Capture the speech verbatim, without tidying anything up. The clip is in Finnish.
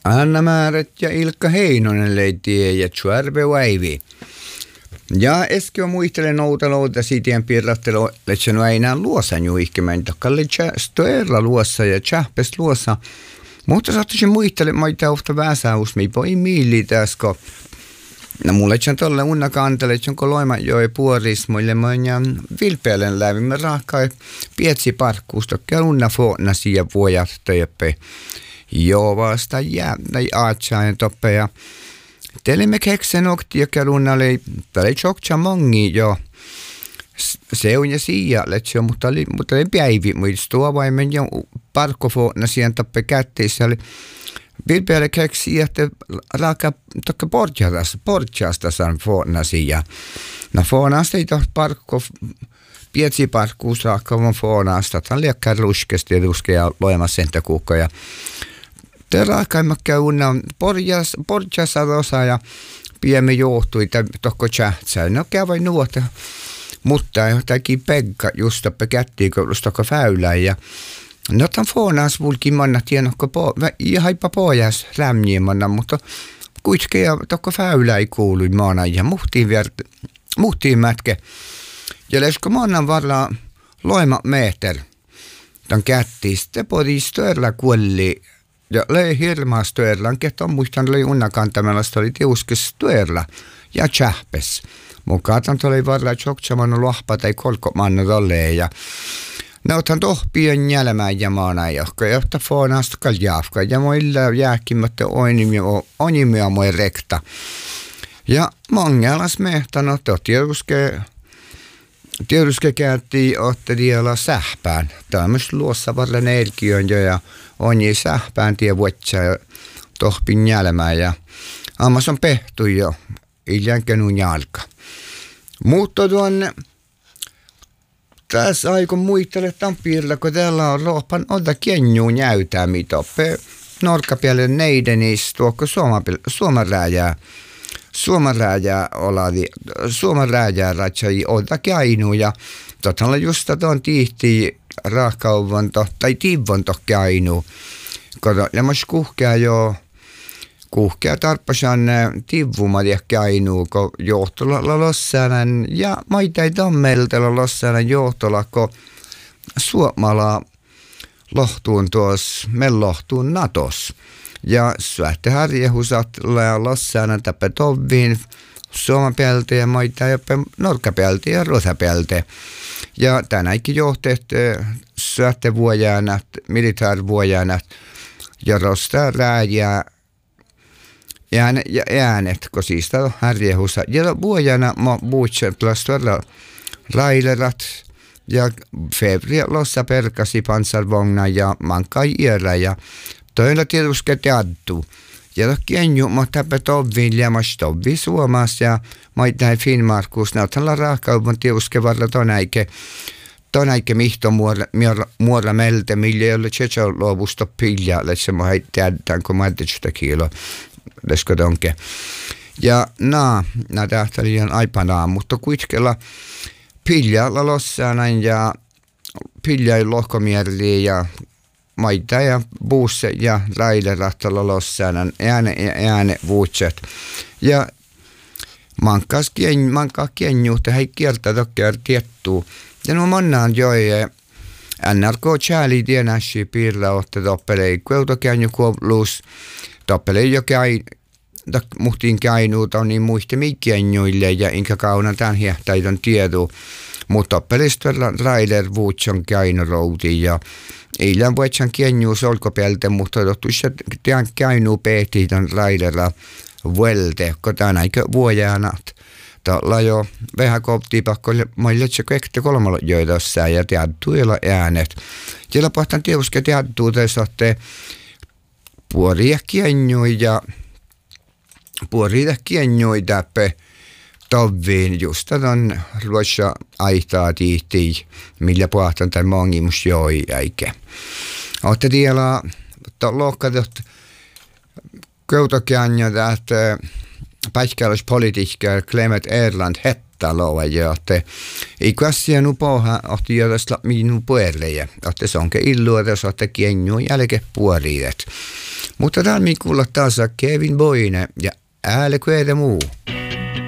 Anna Määrät ja Ilkka Heinonen leittiin ja Tjuärve Väivi. Ja äsken muistelen noutalouta sitien pirrattelu, että no ei enää luosan juihkemään, takkalle stöerla luossa ja tjahpes luossa. Mutta saattaisin muistelemaan, maita ofta väsäus, mi poi miili täsko. No mulle on tolle unna kantele, että onko loima joi puoris, muille mä ja vilpeälen lävimme rahkaa pietsi parkkuusta, käy unna foona siihen vuojat töippe. Joo vasta jää, tai aatsaan toppe ja teille keksen okti ja kerunnalle, tälle chokcha mongi jo. Se on ja sijalle, mutta oli, mutta oli päivi, muistua vai men jo parkkofoona siihen toppe kätteissä oli. Vilpeälle keksi, että raaka tokka portjasta, portjasta saan foona siihen. No foonasta ei tohti parkko, pietsi parkkuus raaka on foonasta, tämä oli akka ruskesti ja ruskeja loimassa sentä kuukkoja. Terakaimmat käy unna porjassa osa ja piemme johtui tohko tjähtsää. No käy vain nuota, mutta jotakin pegga just toppe kättiin, kun just tohko fäylää. Ja no tämän foonas vulkin manna tienokko po, ja haippa pojas lämmiä manna, mutta kuitenkin tohko fäylää ei kuului maana ja muhtiin, viert, muhtiin mätke. Ja lesko mannan varla loima meter tämän kättiin, sitten podi störllä kuolli. Ja löi hirmaa stöörlän, että on muistan löi unnakantamalla, se oli tiuskes stöörlä ja tjähpes. Mukaan oli varla tjoktsaman lohpa tai kolkomanna tolleen ja ne otan tohpien jälmään ja maana johka, jotta foonasta kaljafka ja muilla jääkimmättä onimia moi rekta. Ja mongealas mehtano, to tieduske, tieduske käytti otte dialla sähpään. Tämmöis luossa varla nelkiön jo ja on ei sähpään tie vuotsa ja tohpin jälmään ja ammas on pehtu jo, iljankenun jalka. Mutta tuonne, tässä aikon muistele tampirilla, kun täällä on rohpan odda kenjuun jäytää mitoppe. Norkkapielle neidenis tuokko suomarääjää. Suomarääjää oladi, suomarääjää ratsai odda käinu ja totta just tuon tihti raakauvon tai tiivon tohki ainu. Kato, ja mä kuhkea jo, kuhkea tarppasan tiivuma tiehki ainu, kun johtola lossäänen, ja maita ei tammeltella lossäänen johtola, kun suomala lohtuun tuos, me lohtuun natos. Ja syötte harjehusat lossäänen tappe tovviin, suomapielte ja maita jopa norkkapielte ja rosapielte. Ja tänäkin johteet syötte vuojanat, militaarivuojanat ja rostaa rääjää äänet, ja äänet, kun siitä on härjehussa. Ja vuojana mä muutsen plastoilla railerat ja febria lossa perkasi pansarvogna ja mankai iärä ja toilla tietysti teaddu. Ja kenju, mä täpä tovviin liemas tovvi Suomas ja maitain Finnmarkus. Näytällä raakaupon tiuske varra tonäike. Tonäike mihto muora, muora melte, millä ei ole tsetsa luovusta pilja. Letse mä teadään, kun mä etsystä kiilo. Lesko tonke. Ja naa, nää tähtäli on aipanaa, mutta kuitenkin pilja lalossaan ja pilja ei lohkomierliä ja maita ja buusse ja railerahtalla lossaanan ääne ja ääne vuutset. Ja mankas kien, mankaa kienjuutta hei kiertä tokkear tiettuu. Ja no mannaan joi N R K chääli tienäsi piirla otte toppelei kueuto kienju kuolluus. Toppelei jo käy, muhtiin käynuuta on niin muiste mikienjuille ja inkä kauna tämän hiehtäidon tiedu. Mutta toppeleista railer vuutson käynu routiin ja eilen voitsan kienjuus olkopelte, mutta tuossa tean käynu pehti ton raidella vuelte, kun tämän aika vuojanat. Tällä jo vähän koptii pakko, maille se kaikki kolmalla joidossa ja teadtuu joilla äänet. Siellä pohtan tietysti teadtuu tässä, että puoria kienjui ja puoria kienjui täppä tovviin just ton ruossa aihtaa tiihtii, millä pohtan tämän mongimus joi eikä. Olette tiellä lohkatot köytokianja tähtä päikäläispolitiikkaa Clement Erland hetta loa ja että ei kassia nu poha ohti josta minun puolelle ja että se onkin illua tässä että kienju jälke puoliet. Mutta täällä kuulla taas Kevin Boine ja ääle kuede muu.